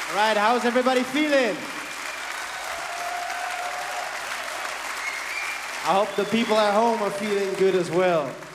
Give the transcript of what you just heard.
All right, how's everybody feeling? I hope the people at home are feeling good as well.